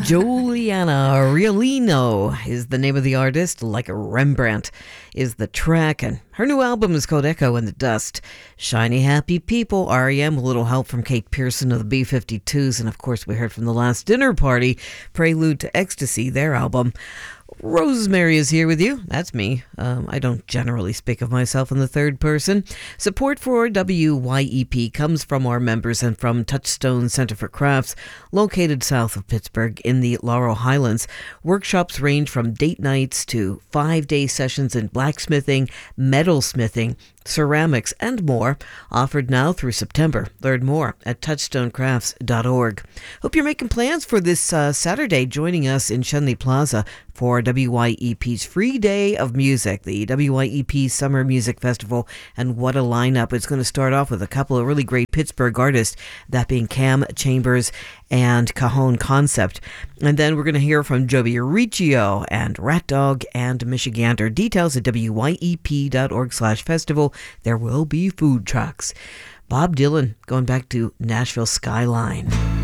Juliana Riolino is the name of the artist. Like a Rembrandt is the track, and her new album is called Echo in the Dust. Shiny Happy People, REM, a little help from Kate Pearson of the B-52s, and of course we heard from The Last Dinner Party, Prelude to Ecstasy, their album. Rosemary is here with you. That's me. I don't generally speak of myself in the third person. Support for WYEP comes from our members and from Touchstone Center for Crafts, located south of Pittsburgh in the Laurel Highlands. Workshops range from date nights to 5-day sessions in blacksmithing, metalsmithing, ceramics, and more, offered now through September. Learn more at touchstonecrafts.org. Hope you're making plans for this Saturday, joining us in Shenley Plaza for WYEP's free day of music, the WYEP Summer Music Festival, and what a lineup. It's going to start off with a couple of really great Pittsburgh artists, that being Cam Chambers and Cajon Concept. And then we're going to hear from Joey Riccio and Rat Dog and Michigander. Details at wyep.org/festival. There will be food trucks. Bob Dylan, going back to Nashville Skyline.